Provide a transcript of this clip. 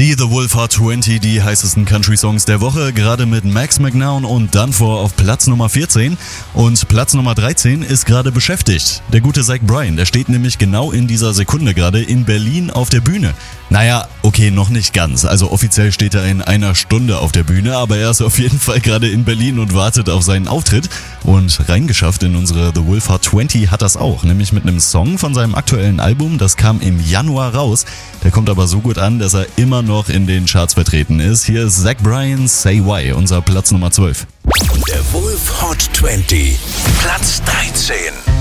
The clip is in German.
Die The Wolf Hot 20, die heißesten Country-Songs der Woche, gerade mit Max McNown und Dunfor auf Platz Nummer 14. Und Platz Nummer 13 ist gerade beschäftigt. Der gute Zach Bryan, der steht nämlich genau in dieser Sekunde gerade in Berlin auf der Bühne. Naja, okay, noch nicht ganz. Also offiziell steht er in einer Stunde auf der Bühne, aber er ist auf jeden Fall gerade in Berlin und wartet auf seinen Auftritt. Und reingeschafft in unsere The Wolf Hot 20 hat das auch, nämlich mit einem Song von seinem aktuellen Album. Das kam im Januar raus. Der kommt aber so gut an, dass er immer noch in den Charts vertreten ist. Hier ist Zach Bryan, Say Why, unser Platz Nummer 12. Der Wolf Hot 20, Platz 13.